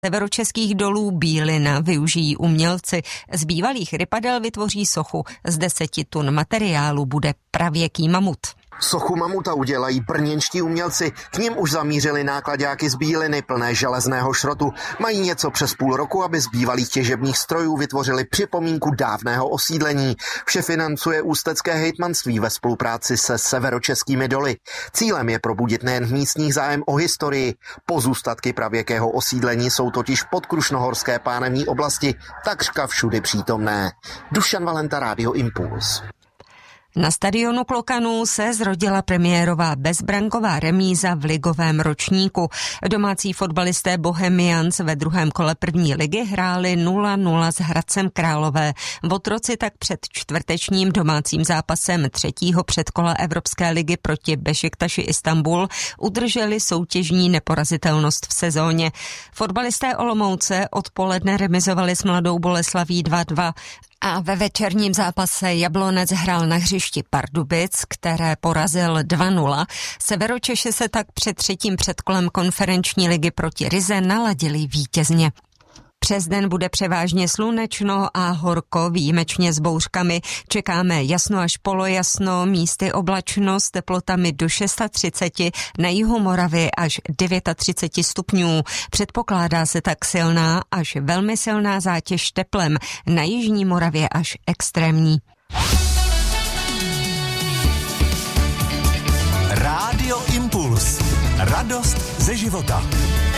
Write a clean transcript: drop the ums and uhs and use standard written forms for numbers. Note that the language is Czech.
Severočeských dolů Bílina využijí umělci. Z bývalých rypadel vytvoří sochu. Z 10 tun materiálu bude pravěký mamut. Sochu mamuta udělají brněnští umělci. K nim už zamířili náklaďáky z Bíliny plné železného šrotu. Mají něco přes půl roku, aby z bývalých těžebních strojů vytvořili připomínku dávného osídlení. Vše financuje ústecké hejtmanství ve spolupráci se severočeskými doly. Cílem je probudit nejen v místních zájem o historii. Pozůstatky pravěkého osídlení jsou totiž v podkrušnohorské pánevní oblasti takřka všudy přítomné. Dušan Valenta, Rádio Impuls. Na stadionu Klokanů se zrodila premiérová bezbranková remíza v ligovém ročníku. Domácí fotbalisté Bohemians ve druhém kole první ligy hráli 0-0 s Hradcem Králové. Votroci tak před čtvrtečním domácím zápasem třetího předkola Evropské ligy proti Bešiktaši Istanbul udrželi soutěžní neporazitelnost v sezóně. Fotbalisté Olomouce odpoledne remizovali s Mladou Boleslaví 2-2. A ve večerním zápase Jablonec hrál na hřišti Pardubic, které porazil 2-0. Severočeši se tak před třetím předkolem konferenční ligy proti Rize naladili vítězně. Přes den bude převážně slunečno a horko, výjimečně s bouřkami. Čekáme jasno až polojasno, místy oblačnost, teplotami do 630, na jihu Moravy až 39 stupňů. Předpokládá se tak silná až velmi silná zátěž teplem, na jižní Moravě až extrémní. Rádio Impuls. Radost ze života.